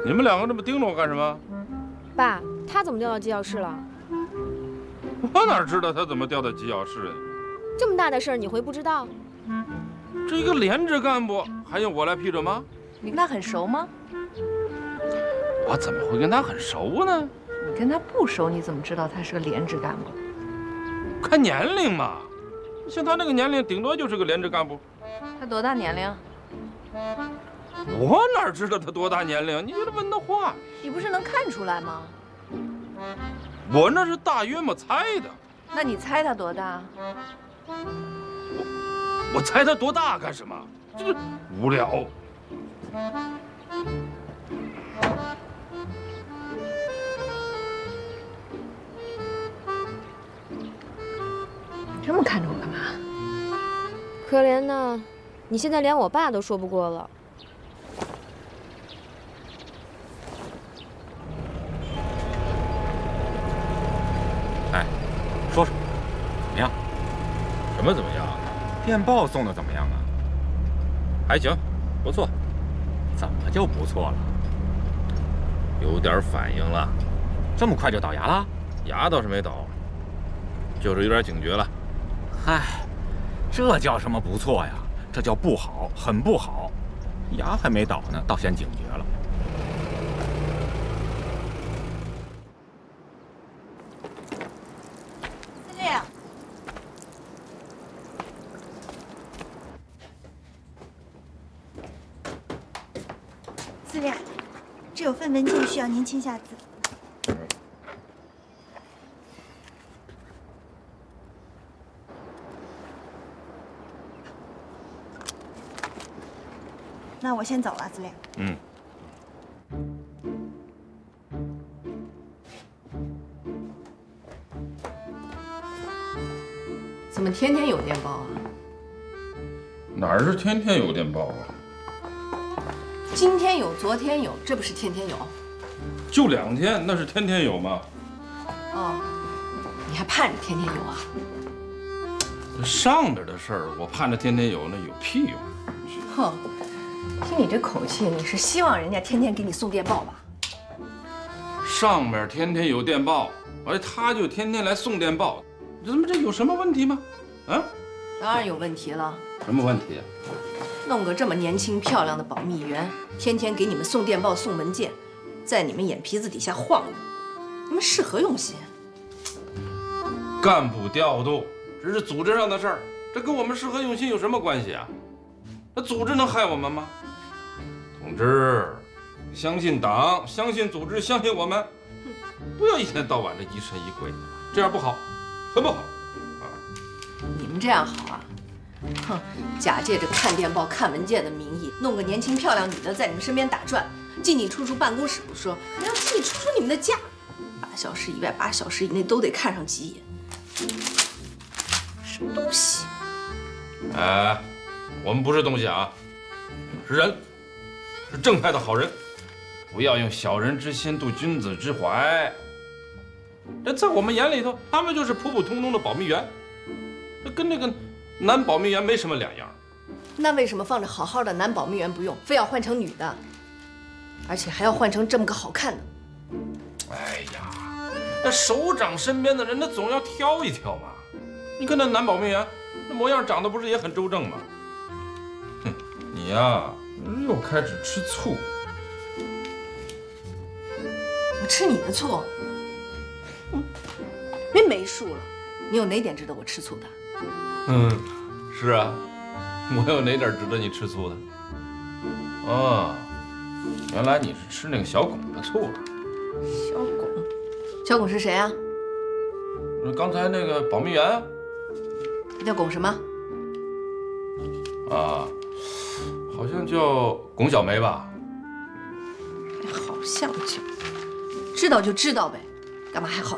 你们两个这么盯着我干什么？ 爸，他怎么调到机要室了？ 我哪知道他怎么调到机要室的？ 这么大的事儿你会不知道？ 这一个连职干部还用我来批准吗？ 你跟他很熟吗？ 我怎么会跟他很熟呢？ 你跟他不熟，你怎么知道他是个连职干部？ 看年龄嘛，像他那个年龄，顶多就是个连职干部。 他多大年龄？ 我哪知道他多大年龄？你这问的话， 你不是能看出来吗？ 我那是大约么猜的。 那你猜他多大？ 我猜他多大干什么？这无聊。 这么看着我干嘛？ 可怜呢，你现在连我爸都说不过了。 哎，说说，怎么样？ 什么怎么样？ 电报送的怎么样啊？ 还行，不错， 怎么就不错了？ 有点反应了。 这么快就倒牙了？ 牙倒是没倒，就是有点警觉了。 嗨，这叫什么不错呀？这叫不好，很不好。牙还没倒呢，倒先警觉了。 司令，司令，这有份文件需要您签下字。那我先走了，司令。 嗯。 怎么天天有电报啊？ 哪儿是天天有电报啊？ 今天有，昨天有，这不是天天有？ 就2天，那是天天有吗？ 哦，你还盼着天天有啊？ 上边的事儿，我盼着天天有，那有屁用？ 哼，听你这口气，你是希望人家天天给你送电报吧？ 上面天天有电报，而且他就天天来送电报，这有什么问题吗？啊？ 当然有问题了。 什么问题？ 弄个这么年轻漂亮的保密员，天天给你们送电报、送文件，在你们眼皮子底下晃悠，你们是何用心？ 干部调度这是组织上的事儿，这跟我们是何用心有什么关系啊？那组织能害我们吗？同志，相信党，相信组织，相信我们，不要一天到晚的疑神疑鬼，这样不好，很不好。 你们这样好啊？哼，假借着看电报、看文件的名义，弄个年轻漂亮女的在你们身边打转，进进出出办公室不说，还要进进出出你们的家，8小时以外、8小时以内都得看上几眼。什么东西？ 哎，我们不是东西啊，是人，是正派的好人，不要用小人之心度君子之怀。这在我们眼里头，他们就是普普通通的保密员，这跟那个男保密员没什么两样。 那为什么放着好好的男保密员不用，非要换成女的，而且还要换成这么个好看的？ 哎呀，那首长身边的人，那总要挑一挑嘛。你看那男保密员，那模样长得不是也很周正吗？哼，你呀，又开始吃醋。 我吃你的醋？别没数了，你有哪点值得我吃醋的？ 是啊，我有哪点值得你吃醋的？哦，原来你是吃那个小巩的醋了。 小巩，小巩是谁啊？ 刚才那个保密员啊。 他叫巩什么？ 啊，好像叫巩小梅吧？ 好像就知道就知道呗，干嘛还好